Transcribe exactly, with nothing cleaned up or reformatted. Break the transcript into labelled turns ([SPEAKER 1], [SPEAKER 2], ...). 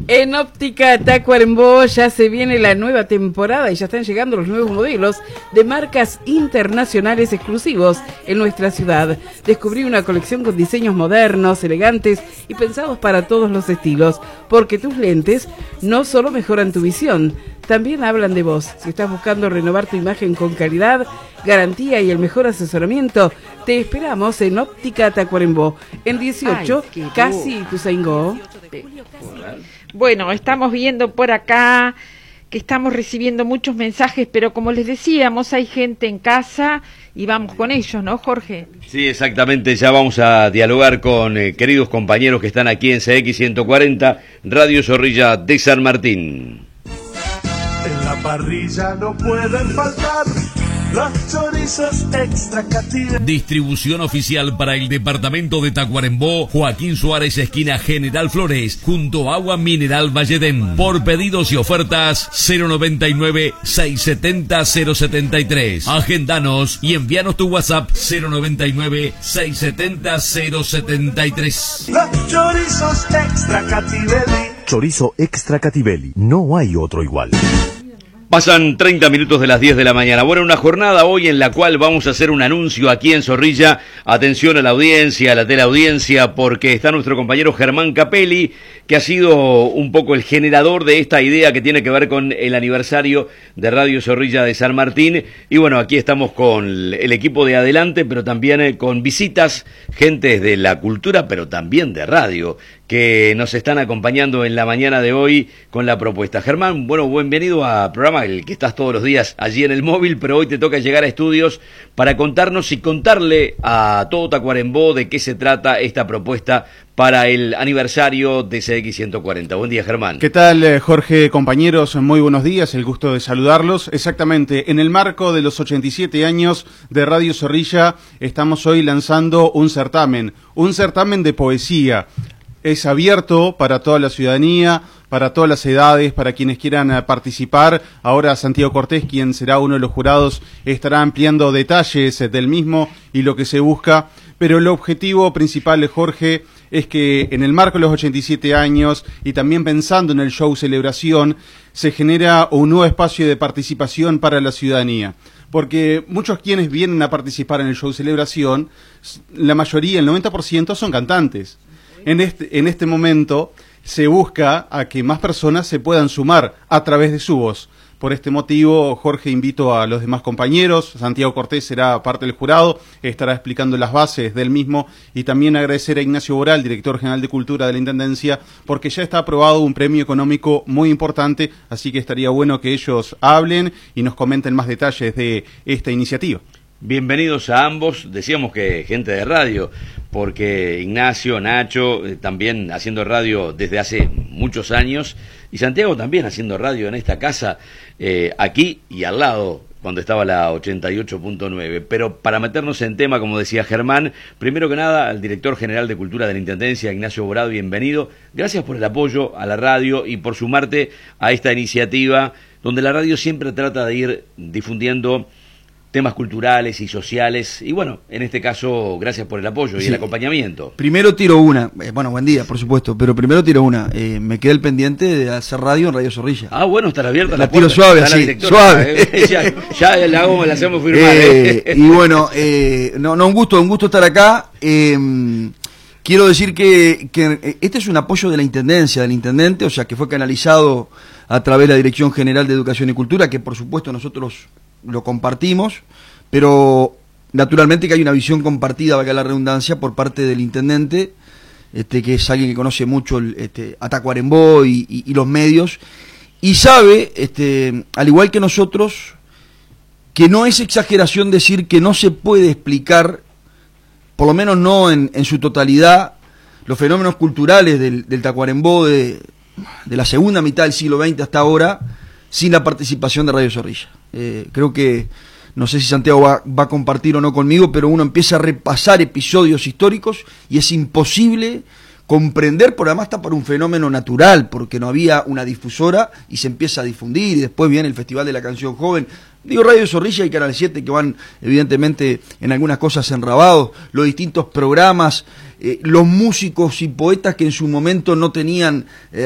[SPEAKER 1] En Óptica Tacuarembó ya se viene la nueva temporada y ya están llegando los nuevos modelos de marcas internacionales exclusivos en nuestra ciudad. Descubrí una colección con diseños modernos, elegantes y pensados para todos los estilos, porque tus lentes no solo mejoran tu visión, también hablan de vos. Si estás buscando renovar tu imagen con calidad, garantía y el mejor asesoramiento, te esperamos en Óptica Tacuarembó, en dieciocho, Ay, casi Ituzaingó.
[SPEAKER 2] Bueno, estamos viendo por acá que estamos recibiendo muchos mensajes, pero como les decíamos, hay gente en casa y vamos con ellos, ¿no, Jorge?
[SPEAKER 3] Sí, exactamente, ya vamos a dialogar con eh, queridos compañeros que están aquí en C X ciento cuarenta, Radio Zorrilla de San Martín.
[SPEAKER 4] En la parrilla no pueden faltar los chorizos extra Cativelli.
[SPEAKER 5] Distribución oficial para el departamento de Tacuarembó, Joaquín Suárez, esquina General Flores, junto a Agua Mineral Valledén. Por pedidos y ofertas, cero noventa y nueve, seiscientos setenta, cero setenta y tres. Agendanos y envíanos tu WhatsApp, cero noventa y nueve, seiscientos setenta, cero setenta y tres.
[SPEAKER 4] Los chorizos extra Cativelli.
[SPEAKER 6] Chorizo extra Cativelli, no hay otro igual.
[SPEAKER 3] Pasan treinta minutos de las diez de la mañana. Bueno, una jornada hoy en la cual vamos a hacer un anuncio aquí en Zorrilla. Atención a la audiencia, a la teleaudiencia, porque está nuestro compañero Germán Capelli, que ha sido un poco el generador de esta idea que tiene que ver con el aniversario de Radio Zorrilla de San Martín. Y bueno, aquí estamos con el equipo de Adelante, pero también con visitas, gentes de la cultura, pero también de radio, que nos están acompañando en la mañana de hoy con la propuesta. Germán, bueno, bienvenido a programa, el que estás todos los días allí en el móvil, pero hoy te toca llegar a estudios para contarnos y contarle a todo Tacuarembó de qué se trata esta propuesta para el aniversario de C X ciento cuarenta. Buen día, Germán.
[SPEAKER 7] ¿Qué tal, Jorge, compañeros? Muy buenos días, el gusto de saludarlos. Exactamente, en el marco de los ochenta y siete años de Radio Zorrilla, estamos hoy lanzando un certamen, un certamen de poesía. Es abierto para toda la ciudadanía, para todas las edades, para quienes quieran participar. Ahora Santiago Cortés, quien será uno de los jurados, estará ampliando detalles del mismo y lo que se busca. Pero el objetivo principal, Jorge, es que en el marco de los ochenta y siete años y también pensando en el show celebración, se genera un nuevo espacio de participación para la ciudadanía. Porque muchos quienes vienen a participar en el show celebración, la mayoría, el noventa por ciento, son cantantes. En este, en este momento se busca a que más personas se puedan sumar a través de su voz. Por este motivo, Jorge, invito a los demás compañeros. Santiago Cortés será parte del jurado, estará explicando las bases del mismo, y también agradecer a Ignacio Boral, director general de Cultura de la Intendencia, porque ya está aprobado un premio económico muy importante, así que estaría bueno que ellos hablen y nos comenten más detalles de esta iniciativa.
[SPEAKER 3] Bienvenidos a ambos, decíamos que gente de radio, porque Ignacio, Nacho, eh, también haciendo radio desde hace muchos años, y Santiago también haciendo radio en esta casa, eh, aquí y al lado, cuando estaba la ochenta y ocho punto nueve. Pero para meternos en tema, como decía Germán, primero que nada, al director general de Cultura de la Intendencia, Ignacio Borado, bienvenido. Gracias por el apoyo a la radio y por sumarte a esta iniciativa, donde la radio siempre trata de ir difundiendo temas culturales y sociales, y bueno, en este caso, gracias por el apoyo y sí, el acompañamiento.
[SPEAKER 8] Primero tiro una, eh, bueno, buen día, por supuesto, pero primero tiro una, eh, me queda el pendiente de hacer radio en Radio Zorrilla.
[SPEAKER 3] Ah, bueno, estará abierta
[SPEAKER 8] la,
[SPEAKER 3] la
[SPEAKER 8] tiro
[SPEAKER 3] puerta.
[SPEAKER 8] suave, así, suave.
[SPEAKER 3] Eh, ya, ya la hago, la hacemos firmar.
[SPEAKER 8] Eh,
[SPEAKER 3] eh.
[SPEAKER 8] Y bueno, eh, no, no, un gusto, un gusto estar acá. Eh, quiero decir que, que este es un apoyo de la Intendencia, del Intendente, o sea, que fue canalizado a través de la Dirección General de Educación y Cultura, que por supuesto nosotros lo compartimos, pero naturalmente que hay una visión compartida, valga la redundancia, por parte del intendente, este, que es alguien que conoce mucho el, este, a Tacuarembó y, y, y los medios, y sabe, este, al igual que nosotros, que no es exageración decir que no se puede explicar, por lo menos no en, en su totalidad, los fenómenos culturales del, del Tacuarembó de, de la segunda mitad del siglo veinte hasta ahora, sin la participación de Radio Zorrilla. Eh, creo que, no sé si Santiago va, va a compartir o no conmigo, pero uno empieza a repasar episodios históricos y es imposible comprender, por además está por un fenómeno natural, porque no había una difusora y se empieza a difundir, y después viene el Festival de la Canción Joven. Digo, Radio Zorrilla y Canal siete, que van evidentemente en algunas cosas enrabados, los distintos programas, eh, los músicos y poetas que en su momento no tenían... Eh,